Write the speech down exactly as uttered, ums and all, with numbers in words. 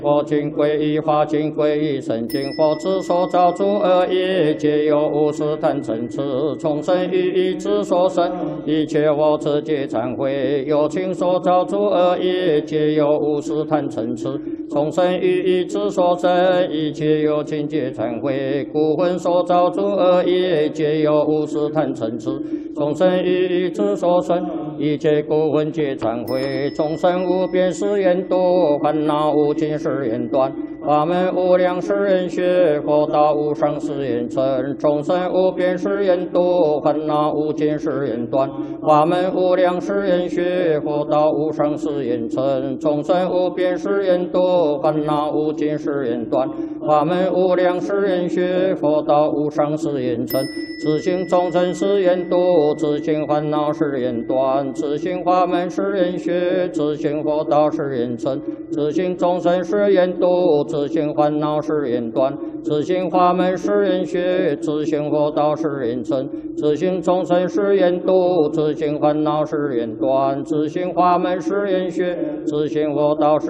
佛经归一，法经归一，圣经佛之所造诸恶业，皆由无始贪嗔痴，从生于意之所生。一切我自皆忏悔，有情所造诸恶业，皆由无始贪嗔痴，从生于意之所生。一切有情皆忏悔，故魂所造诸恶业，皆由无始贪嗔痴，从生于意之所生。一切故魂皆忏悔，众生无边誓愿度，烦恼无尽誓愿断，法门无量誓愿学，佛道无上誓愿成。众生无边誓愿度，烦恼无尽誓愿断，法门无量誓愿学，佛道无上誓愿成。众生无边誓愿度，烦恼无尽誓愿断，法门无量誓愿学，佛道无上誓愿成。自性众生誓愿度，自性烦恼誓愿断，自性法门誓愿学，自性佛道誓愿成。自性众生誓愿度，自性烦恼誓愿断，自性法门誓愿学，自性佛道誓愿成。自性众生誓愿度，自性烦恼誓愿断，自性法门誓愿学，自性佛道誓